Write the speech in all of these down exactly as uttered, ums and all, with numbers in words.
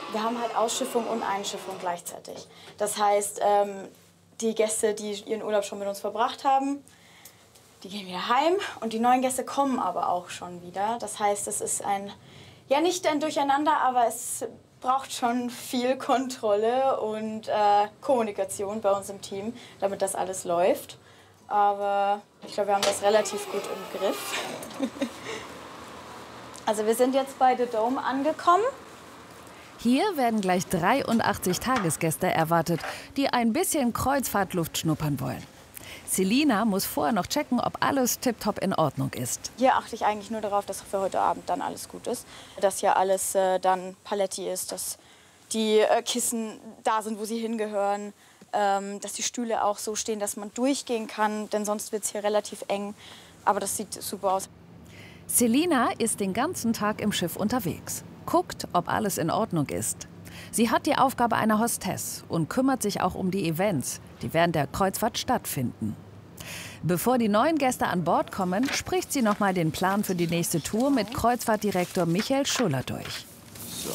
Wir haben halt Ausschiffung und Einschiffung gleichzeitig. Das heißt, ähm, die Gäste, die ihren Urlaub schon mit uns verbracht haben, die gehen wieder heim und die neuen Gäste kommen aber auch schon wieder. Das heißt, es ist ein, ja nicht ein Durcheinander, aber es braucht schon viel Kontrolle und äh, Kommunikation bei uns im Team, damit das alles läuft. Aber ich glaube, wir haben das relativ gut im Griff. Also wir sind jetzt bei The Dome angekommen. Hier werden gleich dreiundachtzig Tagesgäste erwartet, die ein bisschen Kreuzfahrtluft schnuppern wollen. Selina muss vorher noch checken, ob alles tipptopp in Ordnung ist. Hier achte ich eigentlich nur darauf, dass für heute Abend dann alles gut ist. Dass hier alles äh, dann paletti ist, dass die äh, Kissen da sind, wo sie hingehören. Ähm, dass die Stühle auch so stehen, dass man durchgehen kann, denn sonst wird es hier relativ eng. Aber das sieht super aus. Selina ist den ganzen Tag im Schiff unterwegs, guckt, ob alles in Ordnung ist. Sie hat die Aufgabe einer Hostess und kümmert sich auch um die Events, die während der Kreuzfahrt stattfinden. Bevor die neuen Gäste an Bord kommen, spricht sie noch mal den Plan für die nächste Tour mit Kreuzfahrtdirektor Michael Schuller durch. So.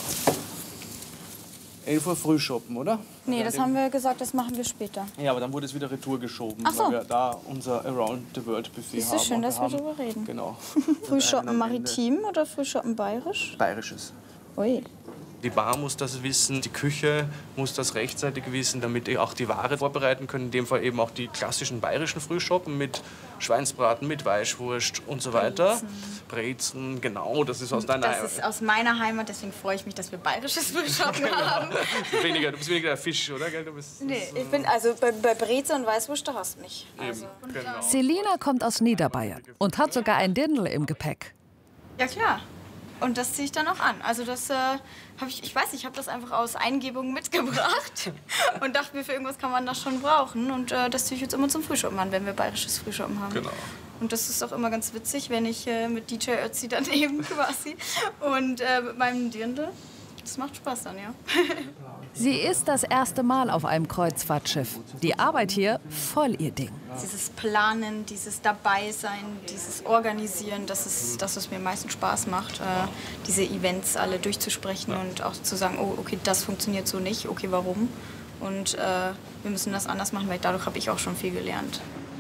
elf Uhr früh shoppen, oder? Nee, das haben wir gesagt, das machen wir später. Ja, aber dann wurde es wieder retour geschoben, Ach so. weil wir da unser Around the World Buffet Ist haben. es schön, dass wir haben, darüber reden. Genau. Frühshoppen maritim oder Frühshoppen bayerisch? Bayerisches. Ui. Die Bar muss das wissen, die Küche muss das rechtzeitig wissen, damit die auch die Ware vorbereiten können. In dem Fall eben auch die klassischen bayerischen Frühschoppen mit Schweinsbraten, mit Weißwurst und so weiter. Brezen, genau, das ist aus deiner Das ist aus meiner Heimat, deswegen freue ich mich, dass wir bayerisches Frühschoppen haben. weniger, du bist weniger der Fisch, oder? Du bist, Nee, ich bin also bei, bei Brezel und Weißwurst, da hast du mich. Also. genau. Selina kommt aus Niederbayern und hat sogar ein Dirndl im Gepäck. Ja klar. Und das ziehe ich dann auch an. Also das äh, habe ich, ich weiß nicht, ich habe das einfach aus Eingebung mitgebracht und dachte mir, für irgendwas kann man das schon brauchen. Und äh, das ziehe ich jetzt immer zum Frühschoppen an, wenn wir bayerisches Frühschoppen haben. Genau. Und das ist auch immer ganz witzig, wenn ich äh, mit D J Ötzi daneben quasi und äh, mit meinem Dirndl. Das macht Spaß dann, ja. Sie ist das erste Mal auf einem Kreuzfahrtschiff. Die Arbeit hier voll ihr Ding. Dieses Planen, dieses Dabeisein, dieses Organisieren, das ist das, was mir am meisten Spaß macht. Äh, diese Events alle durchzusprechen und auch zu sagen, oh, okay, das funktioniert so nicht, okay, warum? Und äh, wir müssen das anders machen, weil dadurch habe ich auch schon viel gelernt.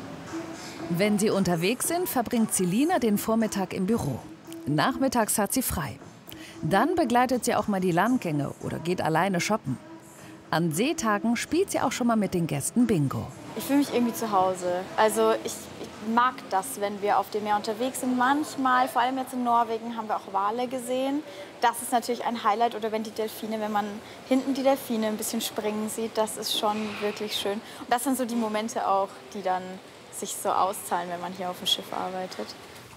Wenn sie unterwegs sind, verbringt Selina den Vormittag im Büro. Nachmittags hat sie frei. Dann begleitet sie auch mal die Landgänge oder geht alleine shoppen. An Seetagen spielt sie auch schon mal mit den Gästen Bingo. Ich fühle mich irgendwie zu Hause. Also ich, ich mag das, wenn wir auf dem Meer unterwegs sind. Manchmal, vor allem jetzt in Norwegen, haben wir auch Wale gesehen. Das ist natürlich ein Highlight. Oder wenn die Delfine, wenn man hinten die Delfine ein bisschen springen sieht, das ist schon wirklich schön. Und das sind so die Momente auch, die dann sich so auszahlen, wenn man hier auf dem Schiff arbeitet.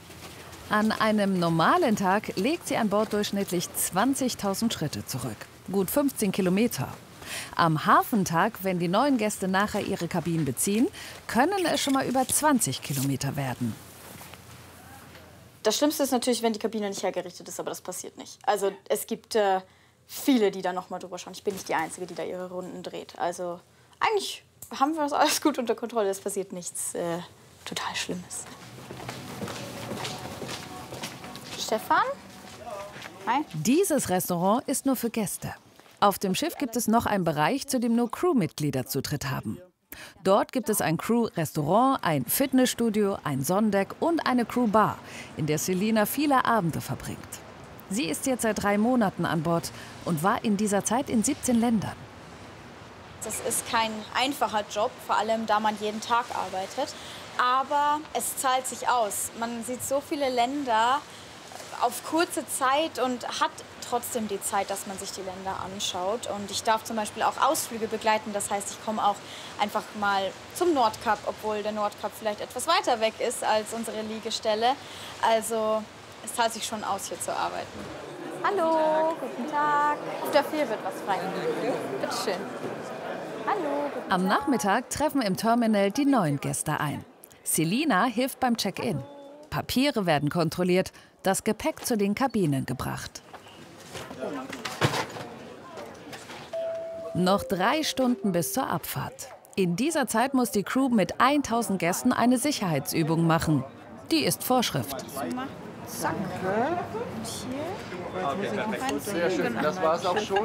An einem normalen Tag legt sie an Bord durchschnittlich zwanzigtausend Schritte zurück. Gut fünfzehn Kilometer. Am Hafentag, wenn die neuen Gäste nachher ihre Kabinen beziehen, können es schon mal über zwanzig Kilometer werden. Das Schlimmste ist natürlich, wenn die Kabine nicht hergerichtet ist, aber das passiert nicht. Also es gibt äh, viele, die da noch mal drüber schauen. Ich bin nicht die Einzige, die da ihre Runden dreht. Also eigentlich haben wir das alles gut unter Kontrolle. Es passiert nichts äh, total Schlimmes. Stefan? Hi. Dieses Restaurant ist nur für Gäste. Auf dem Schiff gibt es noch einen Bereich, zu dem nur Crewmitglieder Zutritt haben. Dort gibt es ein Crew-Restaurant, ein Fitnessstudio, ein Sonnendeck und eine Crew-Bar, in der Selina viele Abende verbringt. Sie ist jetzt seit drei Monaten an Bord und war in dieser Zeit in siebzehn Ländern. Das ist kein einfacher Job, vor allem da man jeden Tag arbeitet. Aber es zahlt sich aus. Man sieht so viele Länder auf kurze Zeit und hat trotzdem die Zeit, dass man sich die Länder anschaut. Und ich darf zum Beispiel auch Ausflüge begleiten. Das heißt, ich komme auch einfach mal zum Nordkap, obwohl der Nordkap vielleicht etwas weiter weg ist als unsere Liegestelle. Also es zahlt sich schon aus, hier zu arbeiten. Hallo, guten Tag. Auf der vier wird was frei. Bitte schön. Hallo. Am Nachmittag treffen im Terminal die neuen Gäste ein. Selina hilft beim Check-in. Papiere werden kontrolliert, das Gepäck zu den Kabinen gebracht. Noch drei Stunden bis zur Abfahrt. In dieser Zeit muss die Crew mit tausend Gästen eine Sicherheitsübung machen. Die ist Vorschrift. Zack. Und hier. Sehr schön. Das war es auch schon.